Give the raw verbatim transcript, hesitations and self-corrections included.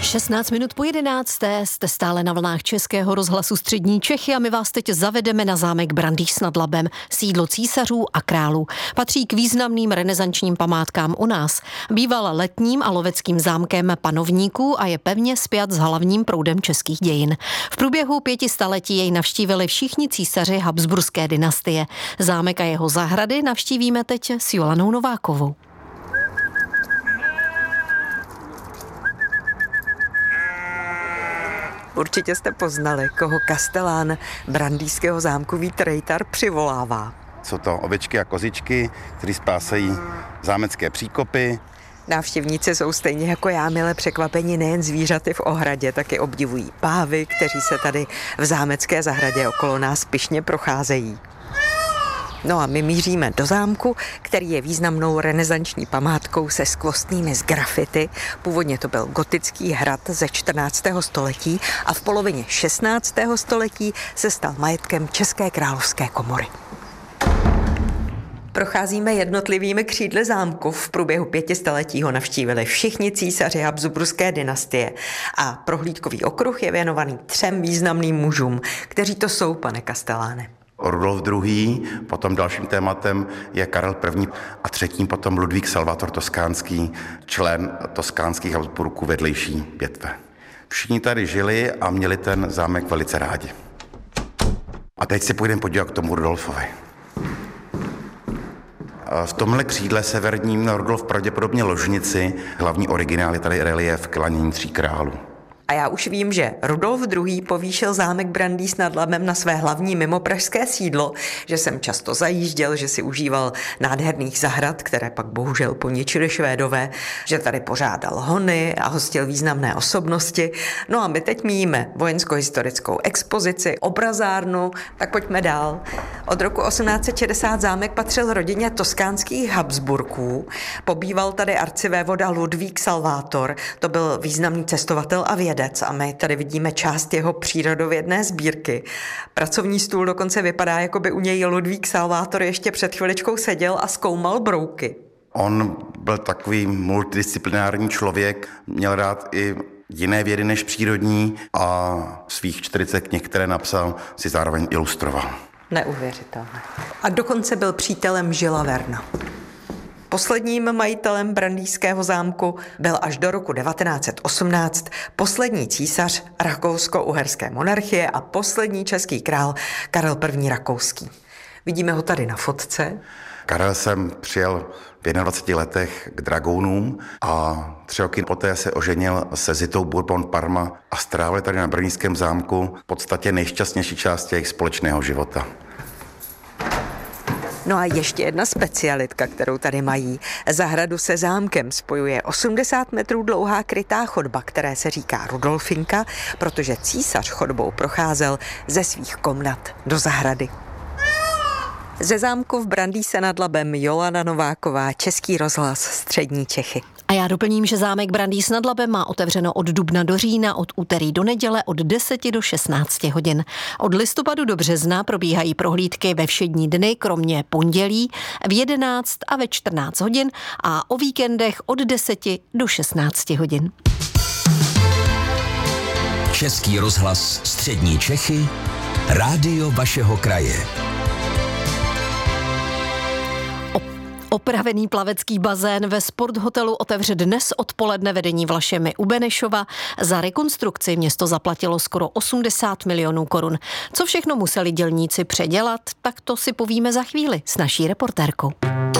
šestnáct minut po jedenácté jste stále na vlnách Českého rozhlasu Střední Čechy a my vás teď zavedeme na zámek Brandýs nad Labem, sídlo císařů a králů. Patří k významným renesančním památkám u nás. Býval letním a loveckým zámkem panovníků a je pevně spjat s hlavním proudem českých dějin. V průběhu pěti staletí jej navštívili všichni císaři habsburské dynastie. Zámek a jeho zahrady navštívíme teď s Jolanou Novákovou. Určitě jste poznali, koho kastelán Brandýského zámku Vít Rejtar přivolává. Jsou to ovečky a kozičky, kteří spásají zámecké příkopy. Návštěvníci jsou stejně jako já mile překvapeni nejen zvířaty v ohradě, taky obdivují pávy, kteří se tady v zámecké zahradě okolo nás pyšně procházejí. No a my míříme do zámku, který je významnou renesanční památkou se skvostnými z grafity. Původně to byl gotický hrad ze čtrnáctého století a v polovině šestnáctého století se stal majetkem České královské komory. Procházíme jednotlivými křídly zámku. V průběhu pěti staletí ho navštívili všichni císaři habsburské dynastie. A prohlídkový okruh je věnovaný třem významným mužům. Kteří to jsou, pane kasteláne? Rudolf druhý., potom dalším tématem je Karel první. a třetím potom Ludvík Salvator Toskánský, člen toskánských Habsburků vedlejší větve. Všichni tady žili a měli ten zámek velice rádi. A teď si půjdeme podívat k tomu Rudolfovi. V tomhle křídle severním měl Rudolf pravděpodobně ložnici, hlavní originál je tady relief klanění tří králů. A já už vím, že Rudolf druhý. povýšil zámek Brandýs nad Labem na své hlavní mimopražské sídlo, že jsem často zajížděl, že si užíval nádherných zahrad, které pak bohužel poničili Švédové, že tady pořádal hony a hostil významné osobnosti. No a my teď míjíme vojensko-historickou expozici, obrazárnu, tak pojďme dál. Od roku osmnáct set šedesát zámek patřil rodině toskánských Habsburků. Pobýval tady arcivévoda Ludvík Salvator, to byl významný cestovatel a vědec. A my tady vidíme část jeho přírodovědné sbírky. Pracovní stůl dokonce vypadá, jako by u něj Ludvík Salvator ještě před chviličkou seděl a zkoumal brouky. On byl takový multidisciplinární člověk, měl rád i jiné vědy než přírodní a svých čtyřicet knih, které napsal, si zároveň ilustroval. Neuvěřitelné. A dokonce byl přítelem Žila Verna. Posledním majitelem Brandýského zámku byl až do roku devatenáct set osmnáct poslední císař rakousko-uherské monarchie a poslední český král Karel první. rakouský. Vidíme ho tady na fotce. Karel sem přijel v dvaceti jedné letech k dragounům a tři roky poté se oženil se Zitou Bourbon Parma a strávil tady na Brandýském zámku v podstatě nejšťastnější část jejich společného života. No a ještě jedna specialitka, kterou tady mají. Zahradu se zámkem spojuje osmdesát metrů dlouhá krytá chodba, které se říká Rudolfinka, protože císař chodbou procházel ze svých komnat do zahrady. Ze zámku v Brandýse nad Labem Jolana Nováková, Český rozhlas Střední Čechy. A já doplním, že zámek Brandýs nad Labem má otevřeno od dubna do října, od úterý do neděle od deseti do šestnácti hodin. Od listopadu do března probíhají prohlídky ve všední dny, kromě pondělí v jedenáct a ve čtrnáct hodin a o víkendech od deseti do šestnácti hodin. Český rozhlas Střední Čechy, rádio vašeho kraje. Opravený plavecký bazén ve sporthotelu otevře dnes odpoledne vedení Vlašemi u Benešova. Za rekonstrukci město zaplatilo skoro osmdesát milionů korun. Co všechno museli dělníci předělat, tak to si povíme za chvíli s naší reportérkou.